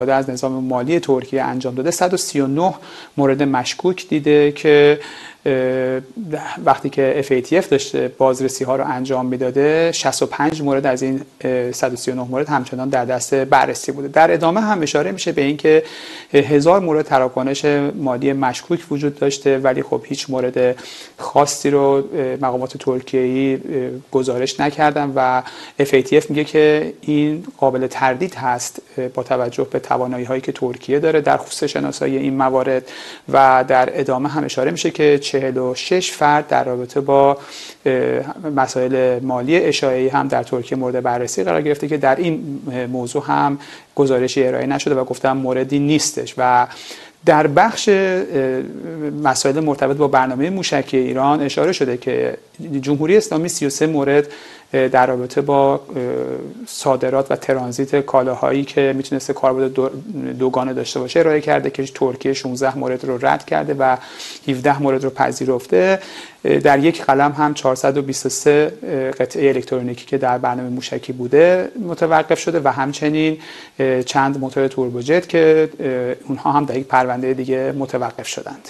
از نظام مالی ترکیه انجام داده 139 مورد مشکوک دیده که وقتی که FATF داشته بازرسی ها رو انجام میداده 65 مورد از این 139 مورد همچنان در دست بررسی بوده. در ادامه هم اشاره میشه به اینکه 1000 مورد تراکنش مالی مشکوک وجود داشته، ولی خب هیچ مورد خاصی رو مقامات ترکیه‌ای گزارش نکردن و FATF میگه که این قابل تردید هست با توجه به توانایی هایی که ترکیه داره در خصوص شناسایی این موارد. و در ادامه هم اشاره میشه که 46 فرد در رابطه با مسائل مالی اشاعه‌ای هم در ترکیه مورد بررسی قرار گرفته که در این موضوع هم گزارشی ارائه نشده و گفتم موردی نیستش. و در بخش مسائل مرتبط با برنامه موشکی ایران اشاره شده که جمهوری اسلامی 33 مورد در رابطه با صادرات و ترانزیت کالاهایی که میتونسته کاربرد دوگانه داشته باشه ارائه کرده که ترکیه 16 مورد رو رد کرده و 17 مورد رو پذیرفته. در یک قلم هم 423 قطعه الکترونیکی که در برنامه موشکی بوده متوقف شده و همچنین چند موتور توربوجت که اونها هم در یک پرونده دیگه متوقف شدند.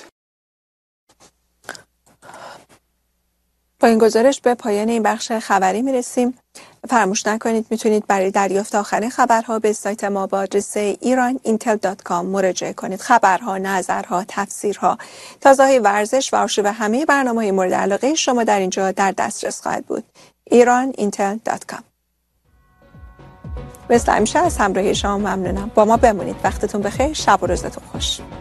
با این گزارش به پایان این بخش خبری میرسیم. فراموش نکنید میتونید برای دریافت آخرین خبرها به سایت ما با آدرس iranintel.com مراجعه کنید. خبرها، نظرها، تفسیرها، تازه‌های ورزش و آرشیو همه برنامه‌های مورد علاقه شما در اینجا در دسترس خواهد بود. iranintel.com. مثل همیشه از همراهی شما ممنونم. با ما بمونید. وقتتون بخیر. شب و روزتون خوش.